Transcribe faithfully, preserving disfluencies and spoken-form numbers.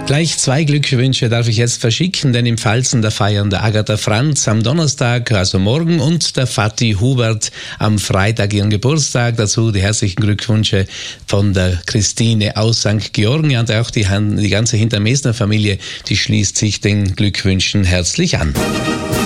Gleich zwei Glückwünsche darf ich jetzt verschicken, denn im Pfalzen da feiern der Agatha Franz am Donnerstag, also morgen, und der Vati Hubert am Freitag ihren Geburtstag. Dazu die herzlichen Glückwünsche von der Christine aus Sankt Georgen und auch die, die ganze Hintermesner Familie, die schließt sich den Glückwünschen herzlich an.